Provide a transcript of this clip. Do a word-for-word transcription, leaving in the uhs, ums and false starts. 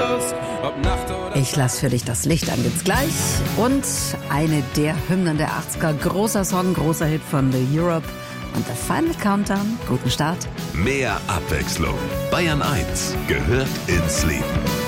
Lust, ob Nacht oder Ich lass für dich das Licht an, gibt's gleich. Und eine der Hymnen der achtziger, großer Song, großer Hit von The Europe und The Final Countdown. Guten Start. Mehr Abwechslung. Bayern eins gehört ins Leben.